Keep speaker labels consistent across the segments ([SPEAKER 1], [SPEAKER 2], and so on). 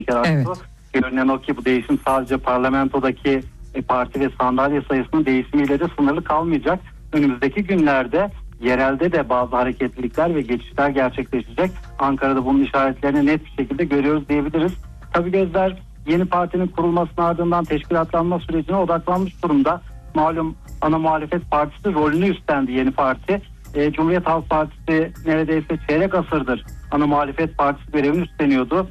[SPEAKER 1] Evet.
[SPEAKER 2] Görünen o ki bu değişim sadece parlamentodaki parti ve sandalye sayısının değişimiyle de sınırlı kalmayacak. Önümüzdeki günlerde yerelde de bazı hareketlilikler ve geçişler gerçekleşecek. Ankara'da bunun işaretlerini net bir şekilde görüyoruz diyebiliriz. Tabii gözler yeni partinin kurulmasının ardından teşkilatlanma sürecine odaklanmış durumda. Malum ana muhalefet partisi rolünü üstlendi yeni parti. Cumhuriyet Halk Partisi neredeyse çeyrek asırdır ana muhalefet partisi görevini üstleniyordu.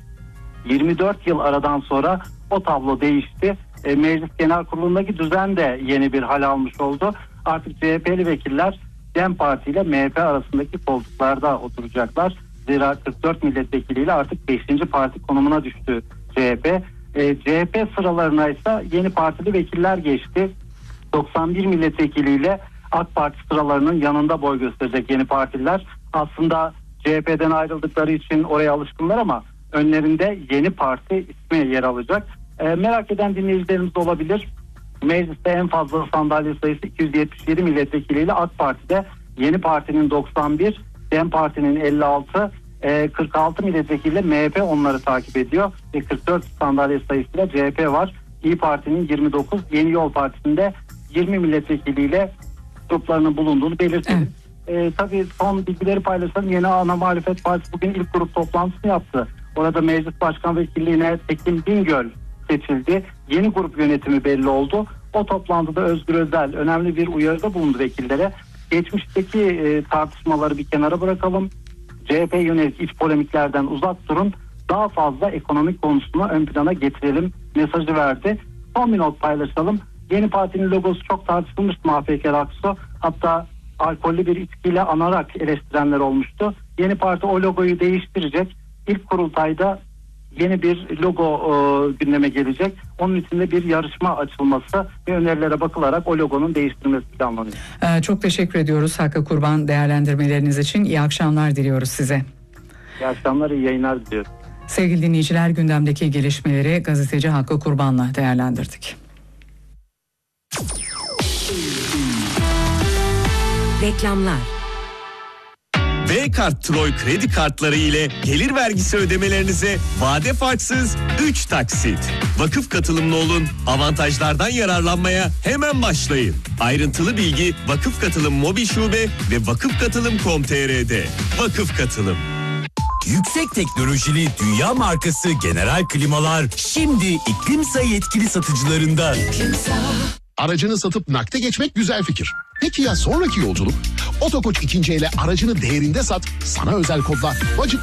[SPEAKER 2] 24 yıl aradan sonra o tablo değişti. Meclis Genel Kurulu'ndaki düzen de yeni bir hal almış oldu. Artık CHP'li vekiller DEM Parti ile MHP arasındaki koltuklarda oturacaklar. Zira 44 milletvekiliyle artık 5. parti konumuna düştü CHP. CHP sıralarına ise yeni partili vekiller geçti. 91 milletvekiliyle AK Parti sıralarının yanında boy gösterecek yeni partililer. Aslında CHP'den ayrıldıkları için oraya alışkınlar ama önlerinde yeni parti ismi yer alacak. Merak eden dinleyicilerimiz olabilir. Mecliste en fazla sandalye sayısı 277 milletvekiliyle AK Parti'de, yeni partinin 91, DEM Parti'nin 56, 46 milletvekiliyle MHP onları takip ediyor ve 44 sandalye sayısıyla CHP var. İYİ Parti'nin 29, Yeni Yol Partisi'nde 20 milletvekiliyle gruplarının bulunduğunu belirtelim. Tabii son bilgileri paylaşalım. Yeni ana muhalefet partisi bugün ilk grup toplantısını yaptı. Orada meclis başkan vekilliğine Tekin Bingöl seçildi. Yeni grup yönetimi belli oldu. O toplantıda Özgür Özel önemli bir uyarıda bulundu vekillere. Geçmişteki tartışmaları bir kenara bırakalım. CHP yönelik iç polemiklerden uzak durun. Daha fazla ekonomik konusunu ön plana getirelim mesajı verdi. Son bir not paylaşalım. Yeni partinin logosu çok tartışılmıştı muhafazakar Aksu. Hatta alkollü bir içkiyle anarak eleştirenler olmuştu. Yeni parti o logoyu değiştirecek. İlk kurultayda yeni bir logo gündeme gelecek. Onun için de bir yarışma açılması ve önerilere bakılarak o logonun değiştirilmesi planlanıyor.
[SPEAKER 1] Çok teşekkür ediyoruz Hakkı Kurban değerlendirmeleriniz için. İyi akşamlar diliyoruz size.
[SPEAKER 2] İyi akşamlar, iyi yayınlar diliyorum.
[SPEAKER 1] Sevgili dinleyiciler, gündemdeki gelişmeleri gazeteci Hakkı Kurban'la değerlendirdik.
[SPEAKER 3] Reklamlar.
[SPEAKER 4] V-Kart Troy kredi kartları ile gelir vergisi ödemelerinize vade farksız 3 taksit. Vakıf katılımlı olun, avantajlardan yararlanmaya hemen başlayın. Ayrıntılı bilgi Vakıf Katılım Mobil Şube ve vakıfkatılım.com.tr'de. Vakıf Katılım.
[SPEAKER 5] Yüksek teknolojili dünya markası General Klimalar şimdi İklimsa yetkili satıcılarında.
[SPEAKER 6] Aracını satıp nakde geçmek güzel fikir. Peki ya sonraki yolculuk? Otokoç ikinci ele aracını değerinde sat, sana özel kodla